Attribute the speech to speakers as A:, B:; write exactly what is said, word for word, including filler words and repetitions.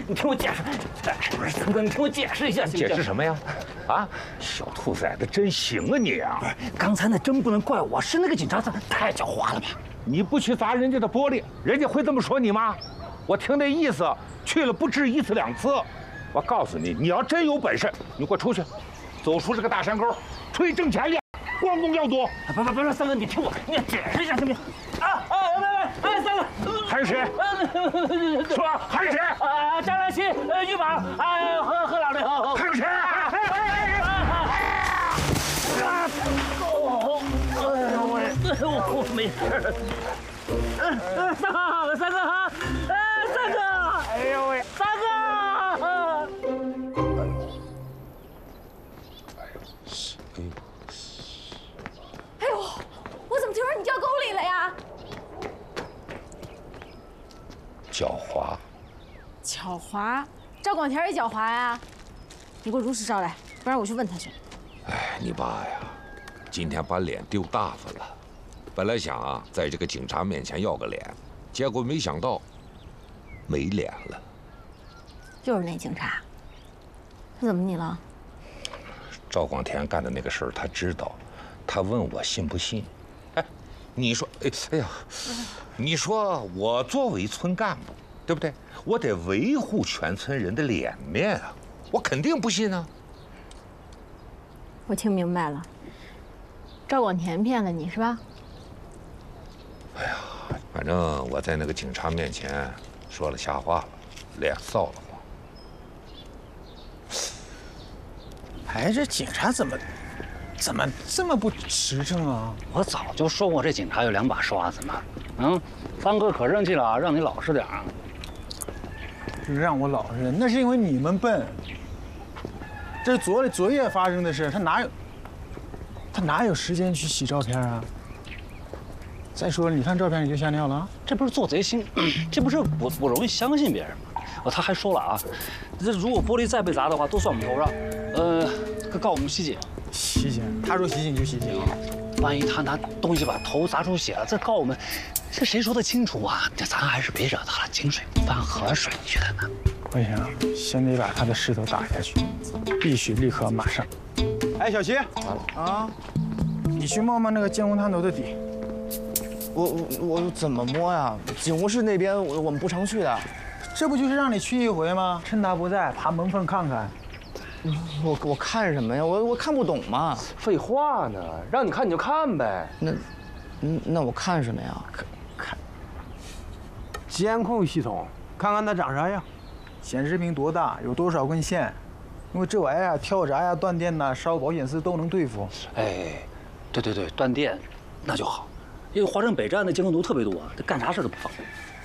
A: 你听我解释。不是三哥，你听我解释一下，行不行？
B: 解释什么呀？啊，小兔崽子真行啊你啊！
A: 刚才那真不能怪我，是那个警察他太狡猾了吧？
B: 你不去砸人家的玻璃，人家会这么说你吗？我听那意思，去了不止一次两次。我告诉你，你要真有本事，你给我出去，走出这个大山沟，出去挣钱去，光宗耀祖。
A: 不不不是，三哥，你听我，你解释一下行不行？啊啊！喂喂，哎，三哥，
B: 还是谁？说还是谁？
A: 啊，张兰溪，呃，玉宝，哎，何何老六，
B: 还有谁？
A: 啊！哦，哎呀，我我我没事。呃，三哥，三哥，哎，三哥，哎呦喂，三哥。
C: 哎呦，我怎么听说你掉沟里了呀？
B: 狡猾，
C: 狡猾，赵广田也狡猾呀！你给我如实招来，不然我去问他去。
D: 哎，你爸呀，今天把脸丢大发了。本来想啊，在这个警察面前要个脸，结果没想到没脸了。
C: 就是那警察，他怎么你了？
B: 赵广田干的那个事儿，他知道，他问我信不信。哎，你说，哎哎呀，你说我作为村干部，对不对？我得维护全村人的脸面啊，我肯定不信啊。
C: 我听明白了，赵广田骗了你是吧？
B: 哎呀，反正我在那个警察面前说了瞎话了，脸臊得慌。
E: 哎，这警察怎么怎么这么不实诚啊？
A: 我早就说过，这警察有两把刷子嘛。嗯，三哥可生气了，让你老实点啊。
E: 让我老实，那是因为你们笨。这是昨昨夜发生的事，他哪有他哪有时间去洗照片啊？再说了，你看照片你就吓尿了？
A: 这不是做贼心，这不是不不容易相信别人吗？哦，他还说了啊，这如果玻璃再被砸的话，都算我们头上。呃，告我们袭警。
E: 袭警？他说袭警就袭警啊？
A: 万一他拿东西把头砸出血了，再告我们，这谁说得清楚啊？这咱还是别惹他了，井水不犯河水，你觉得呢？
E: 不行，先得把他的势头打下去，必须立刻马上。哎，小齐，啊，你去摸摸那个监控探头的底。
F: 我我我怎么摸呀？警务室那边我我们不常去的。
E: 这不就是让你去一回吗？趁他不在，爬门缝看看。
F: 我我看什么呀？我我看不懂嘛。
G: 废话呢，让你看你就看呗。
F: 那，嗯，那我看什么呀？
E: 看看监控系统，看看它长啥样，显示屏多大，有多少根线。因为这玩意儿跳闸呀、断电呐、烧保险丝都能对付。
A: 哎，对对对，断电那就好，因为华城北站的监控图特别多，这干啥事都不方便。